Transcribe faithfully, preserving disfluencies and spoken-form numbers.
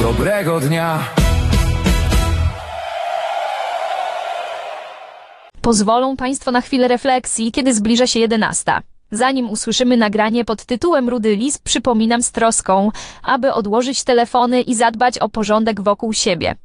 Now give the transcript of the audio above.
Dobrego dnia. Pozwolą Państwo na chwilę refleksji, kiedy zbliża się jedenasta. Zanim usłyszymy nagranie pod tytułem Rudy Lis, przypominam z troską, aby odłożyć telefony i zadbać o porządek wokół siebie.